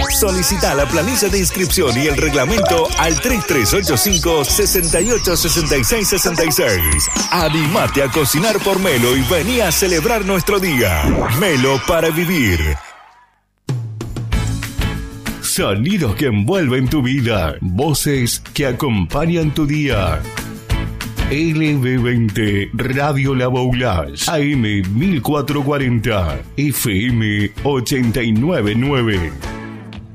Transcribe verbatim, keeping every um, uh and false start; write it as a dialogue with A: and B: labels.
A: Solicita la planilla de inscripción y el reglamento al tres tres ocho cinco, seis ocho seis seis seis seis. Animate a cocinar por Melo y vení a celebrar nuestro día. Melo para vivir. Sonidos que envuelven tu vida. Voces que acompañan tu día. L B veinte Radio La Boulage, A M mil cuatrocientos cuarenta, F M ochenta y nueve punto nueve.